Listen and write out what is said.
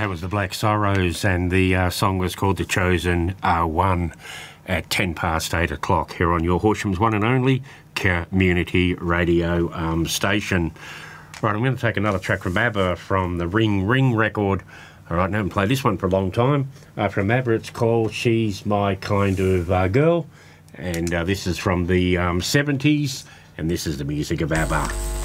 That was the Black Sorrows, and the song was called The Chosen One at 10 past 8 o'clock here on your Horsham's one and only community radio station. Right, I'm going to take another track from ABBA from the Ring Ring record. All right, I haven't played this one for a long time. From ABBA, it's called She's My Kind of Girl, and this is from the 70s, and this is the music of ABBA.